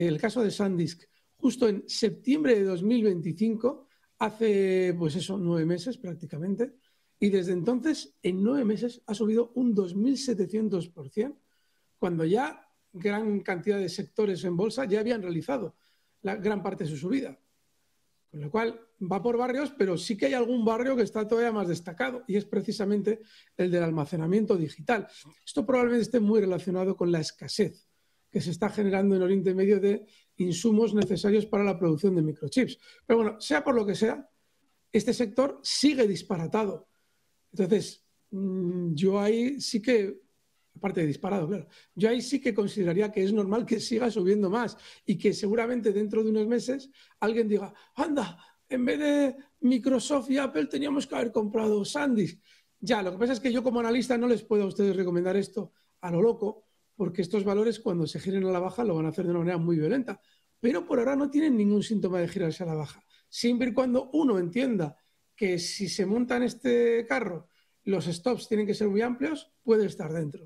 el caso de SanDisk, justo en septiembre de 2025, hace pues eso, 9 meses prácticamente, y desde entonces, en 9 meses, ha subido un 2.700%, cuando ya gran cantidad de sectores en bolsa ya habían realizado la gran parte de su subida. Con lo cual, va por barrios, pero sí que hay algún barrio que está todavía más destacado, y es precisamente el del almacenamiento digital. Esto probablemente esté muy relacionado con la escasez que se está generando en Oriente Medio de insumos necesarios para la producción de microchips. Pero bueno, sea por lo que sea, este sector sigue disparatado. Entonces, yo ahí sí que, aparte de disparado, claro, yo ahí sí que consideraría que es normal que siga subiendo más y que seguramente dentro de unos meses alguien diga, anda, en vez de Microsoft y Apple teníamos que haber comprado SanDisk. Ya, lo que pasa es que yo como analista no les puedo a ustedes recomendar esto a lo loco, porque estos valores cuando se giren a la baja lo van a hacer de una manera muy violenta. Pero por ahora no tienen ningún síntoma de girarse a la baja. Siempre y cuando uno entienda que si se monta en este carro los stops tienen que ser muy amplios, puede estar dentro.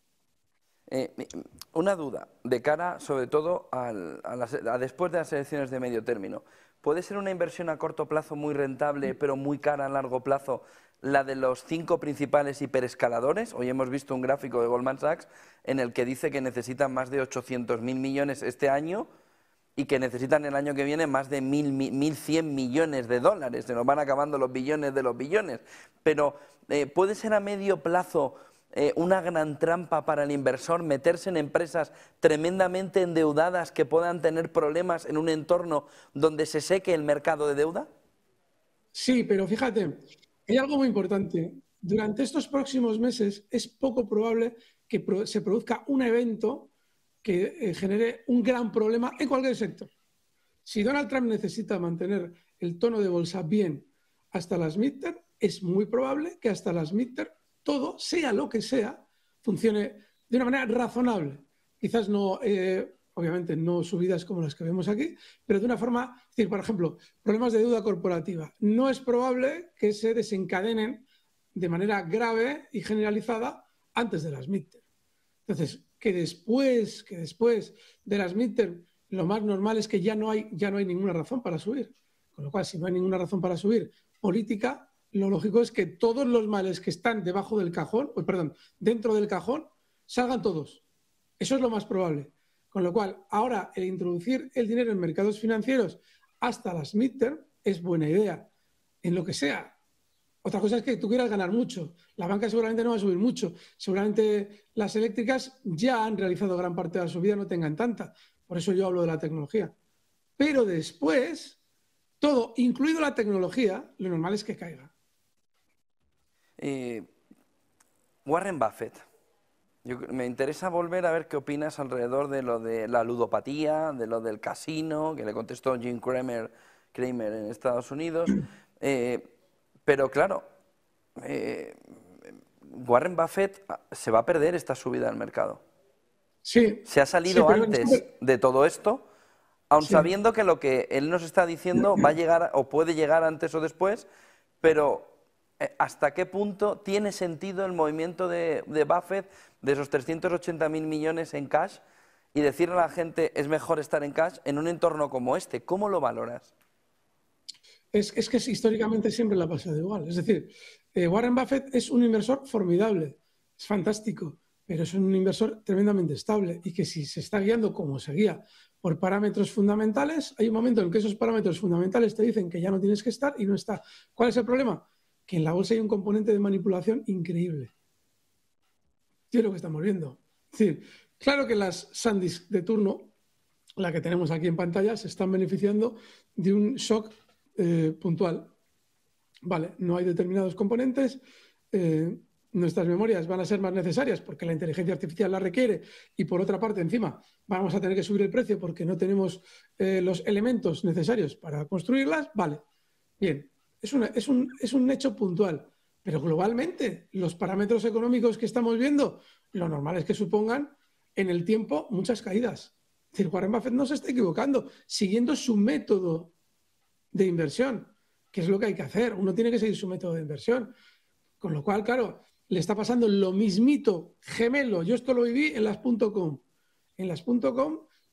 Una duda, de cara sobre todo a después de las elecciones de medio término. ¿Puede ser una inversión a corto plazo muy rentable, pero muy cara a largo plazo, la de los 5 principales hiperescaladores? Hoy hemos visto un gráfico de Goldman Sachs en el que dice que necesitan más de 800.000 millones este año y que necesitan el año que viene más de 1.100 millones de dólares. Se nos van acabando los billones de los billones. Pero ¿puede ser a medio plazo una gran trampa para el inversor meterse en empresas tremendamente endeudadas que puedan tener problemas en un entorno donde se seque el mercado de deuda? Sí, pero fíjate, hay algo muy importante. Durante estos próximos meses es poco probable que se produzca un evento que genere un gran problema en cualquier sector. Si Donald Trump necesita mantener el tono de bolsa bien hasta las midterm, es muy probable que hasta las midterm todo, sea lo que sea, funcione de una manera razonable. Quizás no, obviamente no subidas como las que vemos aquí, pero de una forma, es decir, por ejemplo, problemas de deuda corporativa. No es probable que se desencadenen de manera grave y generalizada antes de las midterm. Entonces, que después de las midterm, lo más normal es que ya no hay ninguna razón para subir. Con lo cual, si no hay ninguna razón para subir política, lo lógico es que todos los males que están debajo del cajón, dentro del cajón, salgan todos. Eso es lo más probable. Con lo cual, ahora el introducir el dinero en mercados financieros hasta las midterm es buena idea, en lo que sea. Otra cosa es que tú quieras ganar mucho. La banca seguramente no va a subir mucho. Seguramente las eléctricas ya han realizado gran parte de la subida, no tengan tanta. Por eso yo hablo de la tecnología. Pero después, todo, incluido la tecnología, lo normal es que caiga. Warren Buffett. Me interesa volver a ver qué opinas alrededor de lo de la ludopatía, de lo del casino, que le contestó Jim Cramer en Estados Unidos. Pero claro, Warren Buffett se va a perder esta subida del mercado. Sí. Se ha salido antes de todo esto, aun sabiendo que lo que él nos está diciendo va a llegar o puede llegar antes o después, pero ¿hasta qué punto tiene sentido el movimiento de Buffett de esos 380.000 millones en cash y decirle a la gente es mejor estar en cash en un entorno como este? ¿Cómo lo valoras? Es que históricamente siempre le ha pasado igual. Es decir, Warren Buffett es un inversor formidable, es fantástico, pero es un inversor tremendamente estable y que si se está guiando como se guía por parámetros fundamentales, hay un momento en que esos parámetros fundamentales te dicen que ya no tienes que estar y no está. ¿Cuál es el problema? Que en la bolsa hay un componente de manipulación increíble. ¿Qué es lo que estamos viendo? Es decir, claro que las SanDisk de turno, la que tenemos aquí en pantalla, se están beneficiando de un shock puntual. Vale, no hay determinados componentes, nuestras memorias van a ser más necesarias porque la inteligencia artificial la requiere y por otra parte encima vamos a tener que subir el precio porque no tenemos los elementos necesarios para construirlas. Vale, bien, es un hecho puntual, pero globalmente los parámetros económicos que estamos viendo, lo normal es que supongan en el tiempo muchas caídas. Es decir, Warren Buffett no se está equivocando, siguiendo su método de inversión, que es lo que hay que hacer. Uno tiene que seguir su método de inversión. Con lo cual, claro, le está pasando lo mismito, gemelo. Yo esto lo viví en las .com. En las .com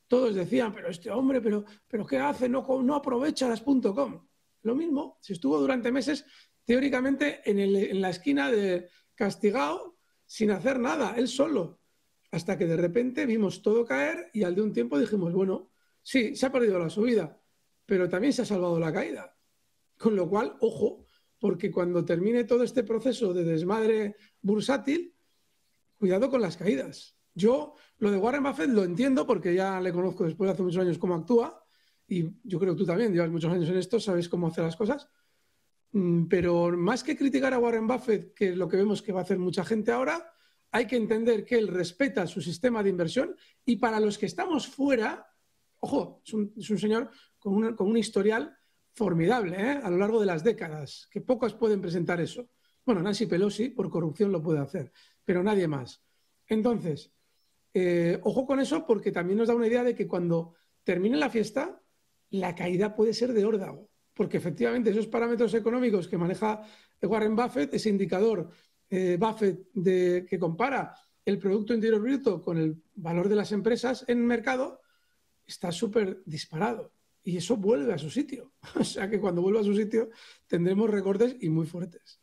todos decían, pero este hombre, pero ¿qué hace? No aprovecha las .com. Lo mismo, se estuvo durante meses teóricamente en la esquina de castigado sin hacer nada, él solo. Hasta que de repente vimos todo caer y al de un tiempo dijimos, bueno, sí, se ha perdido la subida, pero también se ha salvado la caída. Con lo cual, ojo, porque cuando termine todo este proceso de desmadre bursátil, cuidado con las caídas. Yo lo de Warren Buffett lo entiendo porque ya le conozco después de hace muchos años cómo actúa y yo creo que tú también llevas muchos años en esto, sabes cómo hacer las cosas. Pero más que criticar a Warren Buffett, que es lo que vemos que va a hacer mucha gente ahora, hay que entender que él respeta su sistema de inversión y para los que estamos fuera, ojo, es un señor con un historial formidable a lo largo de las décadas, que pocos pueden presentar eso. Bueno, Nancy Pelosi por corrupción lo puede hacer, pero nadie más. Entonces, ojo con eso porque también nos da una idea de que cuando termine la fiesta, la caída puede ser de órdago, porque efectivamente esos parámetros económicos que maneja Warren Buffett, ese indicador Buffett que compara el Producto Interior Bruto con el valor de las empresas en el mercado, está súper disparado y eso vuelve a su sitio. O sea que cuando vuelva a su sitio tendremos recortes y muy fuertes.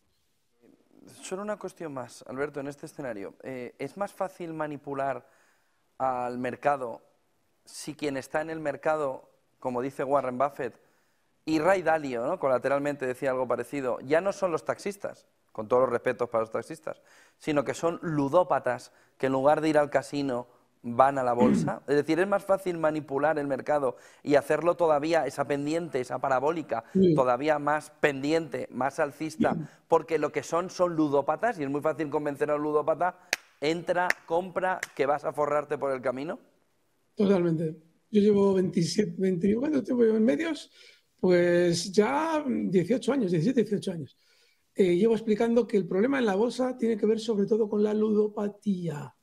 Solo una cuestión más, Alberto, en este escenario. ¿Es más fácil manipular al mercado si quien está en el mercado, como dice Warren Buffett, y Ray Dalio, ¿no?, colateralmente decía algo parecido, ya no son los taxistas, con todos los respetos para los taxistas, sino que son ludópatas que en lugar de ir al casino van a la bolsa? Es decir, es más fácil manipular el mercado y hacerlo todavía, esa pendiente, esa parabólica, todavía más pendiente, más alcista, porque lo que son ludópatas y es muy fácil convencer a un ludópata, entra, compra, que vas a forrarte por el camino. Totalmente. Yo llevo 27, 20, ¿cuánto tiempo llevo en medios? Pues ya 18 años, 17, 18 años. Llevo explicando que el problema en la bolsa tiene que ver sobre todo con la ludopatía.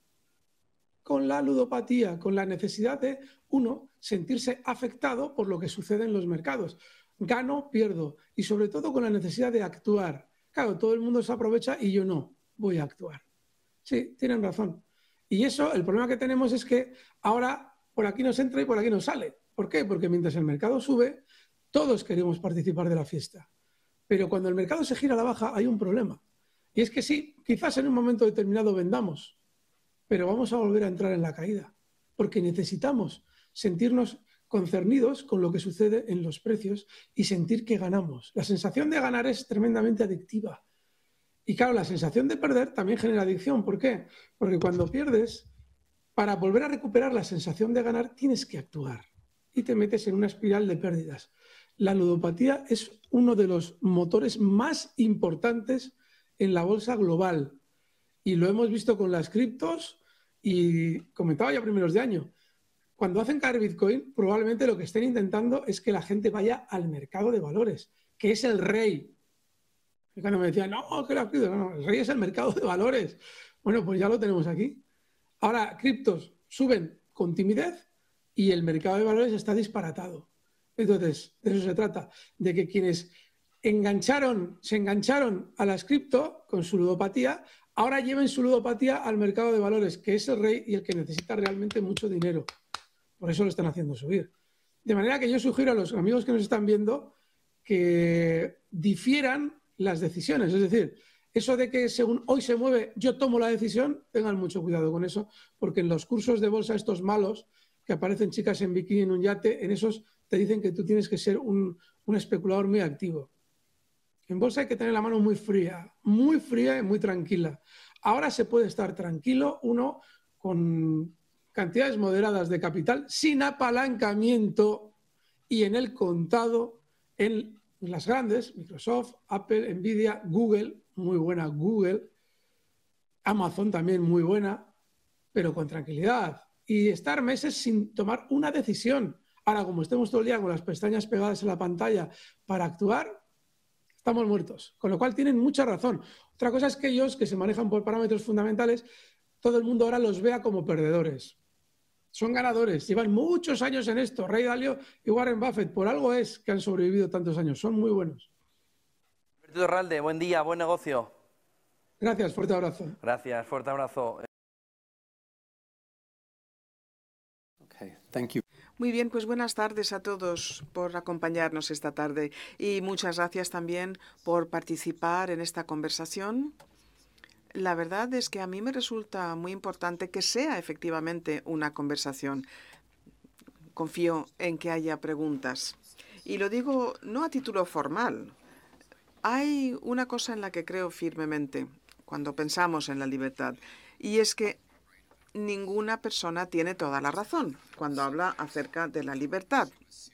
Con la ludopatía, con la necesidad de, uno, sentirse afectado por lo que sucede en los mercados. Gano, pierdo. Y sobre todo con la necesidad de actuar. Claro, todo el mundo se aprovecha y yo no, voy a actuar. Sí, tienen razón. Y eso, el problema que tenemos es que ahora por aquí nos entra y por aquí nos sale. ¿Por qué? Porque mientras el mercado sube, todos queremos participar de la fiesta. Pero cuando el mercado se gira a la baja hay un problema. Y es que sí, quizás en un momento determinado vendamos, pero vamos a volver a entrar en la caída, porque necesitamos sentirnos concernidos con lo que sucede en los precios y sentir que ganamos. La sensación de ganar es tremendamente adictiva. Y claro, la sensación de perder también genera adicción. ¿Por qué? Porque cuando pierdes, para volver a recuperar la sensación de ganar, tienes que actuar y te metes en una espiral de pérdidas. La ludopatía es uno de los motores más importantes en la bolsa global. Y lo hemos visto con las criptos y comentaba ya primeros de año. Cuando hacen caer Bitcoin, probablemente lo que estén intentando es que la gente vaya al mercado de valores, que es el rey. Y cuando me decían, no, que la cripto, no, el rey es el mercado de valores. Bueno, pues ya lo tenemos aquí. Ahora, criptos suben con timidez y el mercado de valores está disparatado. Entonces, de eso se trata, de que quienes se engancharon a las cripto con su ludopatía, ahora lleven su ludopatía al mercado de valores, que es el rey y el que necesita realmente mucho dinero. Por eso lo están haciendo subir. De manera que yo sugiero a los amigos que nos están viendo que difieran las decisiones. Es decir, eso de que según hoy se mueve, yo tomo la decisión, tengan mucho cuidado con eso, porque en los cursos de bolsa estos malos, que aparecen chicas en bikini en un yate, en esos te dicen que tú tienes que ser un especulador muy activo. En bolsa hay que tener la mano muy fría y muy tranquila. Ahora se puede estar tranquilo, uno, con cantidades moderadas de capital, sin apalancamiento y en el contado, en las grandes, Microsoft, Apple, Nvidia, Google, muy buena Google, Amazon también muy buena, pero con tranquilidad. Y estar meses sin tomar una decisión. Ahora, como estemos todo el día con las pestañas pegadas en la pantalla para actuar, estamos muertos. Con lo cual tienen mucha razón. Otra cosa es que ellos, que se manejan por parámetros fundamentales, todo el mundo ahora los vea como perdedores. Son ganadores, llevan muchos años en esto. Ray Dalio y Warren Buffett, por algo es que han sobrevivido tantos años. Son muy buenos. Alberto Iturralde, buen día, buen negocio. Gracias, fuerte abrazo. Gracias, fuerte abrazo. Thank you. Muy bien, pues buenas tardes a todos por acompañarnos esta tarde y muchas gracias también por participar en esta conversación. La verdad es que a mí me resulta muy importante que sea efectivamente una conversación. Confío en que haya preguntas. Y lo digo no a título formal. Hay una cosa en la que creo firmemente cuando pensamos en la libertad, y es que ninguna persona tiene toda la razón cuando habla acerca de la libertad.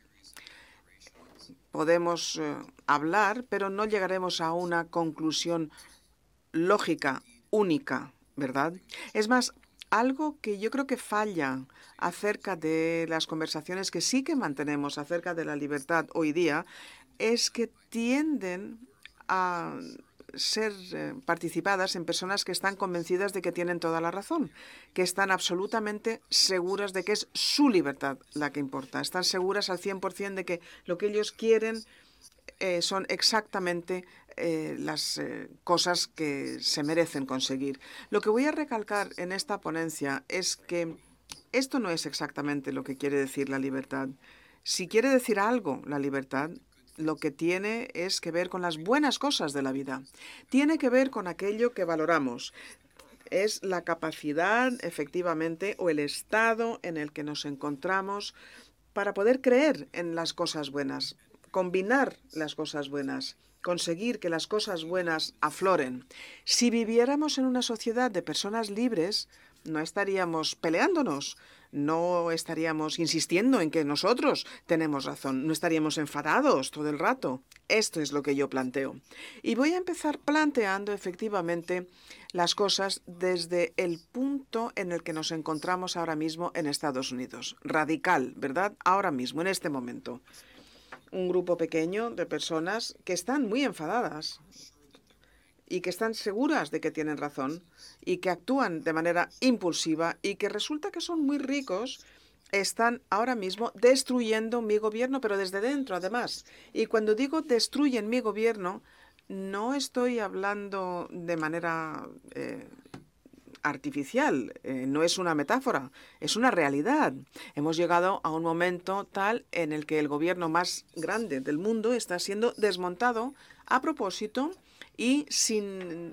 Podemos hablar, pero no llegaremos a una conclusión lógica, única, ¿verdad? Es más, algo que yo creo que falla acerca de las conversaciones que sí que mantenemos acerca de la libertad hoy día es que tienden a ser participadas en personas que están convencidas de que tienen toda la razón, que están absolutamente seguras de que es su libertad la que importa, están seguras al 100% de que lo que ellos quieren son exactamente las cosas que se merecen conseguir. Lo que voy a recalcar en esta ponencia es que esto no es exactamente lo que quiere decir la libertad. Si quiere decir algo la libertad, lo que tiene es que ver con las buenas cosas de la vida. Tiene que ver con aquello que valoramos. Es la capacidad, efectivamente, o el estado en el que nos encontramos para poder creer en las cosas buenas, combinar las cosas buenas, conseguir que las cosas buenas afloren. Si viviéramos en una sociedad de personas libres, no estaríamos peleándonos, no estaríamos insistiendo en que nosotros tenemos razón, no estaríamos enfadados todo el rato. Esto es lo que yo planteo. Y voy a empezar planteando efectivamente las cosas desde el punto en el que nos encontramos ahora mismo en Estados Unidos. Radical, ¿verdad? Ahora mismo, en este momento. Un grupo pequeño de personas que están muy enfadadas y que están seguras de que tienen razón y que actúan de manera impulsiva y que resulta que son muy ricos, están ahora mismo destruyendo mi gobierno, pero desde dentro además. Y cuando digo destruyen mi gobierno, no estoy hablando de manera artificial, no es una metáfora, es una realidad. Hemos llegado a un momento tal en el que el gobierno más grande del mundo está siendo desmontado a propósito y sin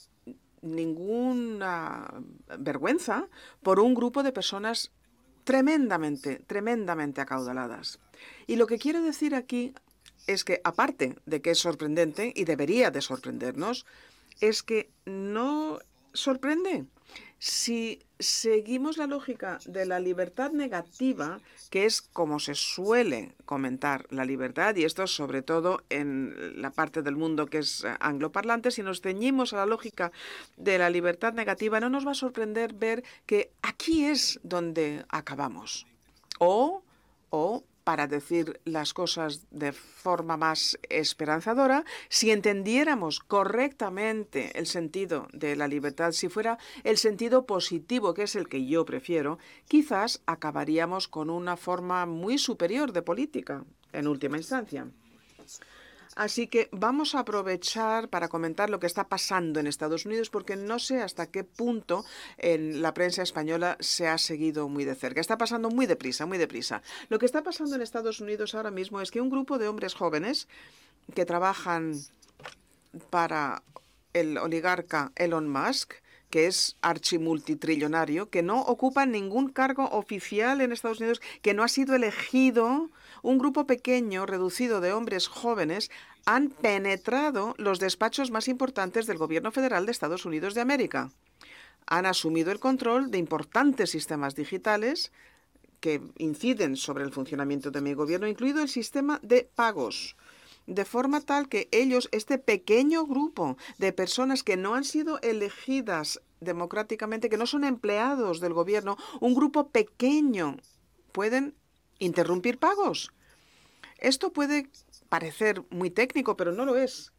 ninguna vergüenza por un grupo de personas tremendamente acaudaladas. Y lo que quiero decir aquí es que, aparte de que es sorprendente y debería de sorprendernos, es que no sorprende. Si seguimos la lógica de la libertad negativa, que es como se suele comentar la libertad, y esto sobre todo en la parte del mundo que es angloparlante, si nos ceñimos a la lógica de la libertad negativa, no nos va a sorprender ver que aquí es donde acabamos. O para decir las cosas de forma más esperanzadora, si entendiéramos correctamente el sentido de la libertad, si fuera el sentido positivo, que es el que yo prefiero, quizás acabaríamos con una forma muy superior de política, en última instancia. Así que vamos a aprovechar para comentar lo que está pasando en Estados Unidos, porque no sé hasta qué punto en la prensa española se ha seguido muy de cerca. Está pasando muy deprisa, muy deprisa. Lo que está pasando en Estados Unidos ahora mismo es que un grupo de hombres jóvenes que trabajan para el oligarca Elon Musk, que es archimultitrillonario, que no ocupa ningún cargo oficial en Estados Unidos, que no ha sido elegido, un grupo pequeño, reducido de hombres jóvenes, han penetrado los despachos más importantes del gobierno federal de Estados Unidos de América. Han asumido el control de importantes sistemas digitales que inciden sobre el funcionamiento de mi gobierno, incluido el sistema de pagos. De forma tal que ellos, este pequeño grupo de personas que no han sido elegidas democráticamente, que no son empleados del gobierno, un grupo pequeño, pueden interrumpir pagos. Esto puede parecer muy técnico, pero no lo es.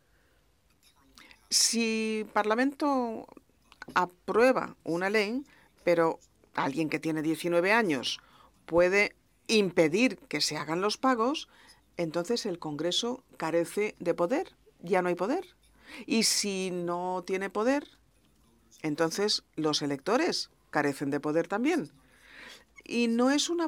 Si el Parlamento aprueba una ley, pero alguien que tiene 19 años puede impedir que se hagan los pagos, entonces el Congreso carece de poder, ya no hay poder. Y si no tiene poder, entonces los electores carecen de poder también. Y no es una